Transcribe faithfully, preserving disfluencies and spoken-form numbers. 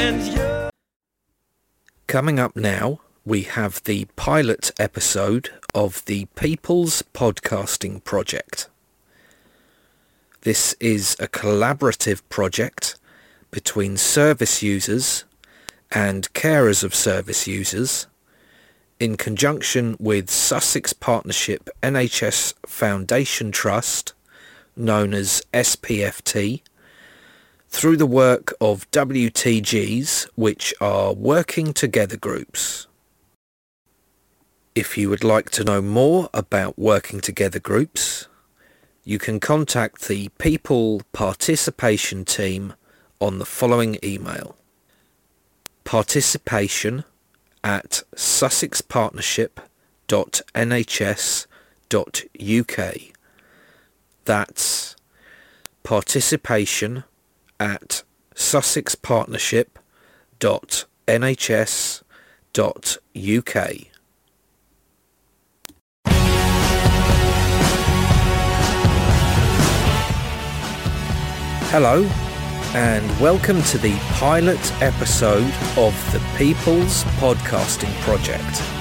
and you. Coming up now, we have the pilot episode of the People's Podcasting Project. This is a collaborative project between service users and carers of service users in conjunction with Sussex Partnership N H S Foundation Trust, known as S P F T, through the work of W T Gs, which are Working Together groups. If you would like to know more about Working Together groups, you can contact the People Participation team on the following email: participation at sussexpartnership.nhs.uk. That's participation at sussexpartnership.nhs.uk. Hello, and welcome to the pilot episode of the People's Podcasting Project.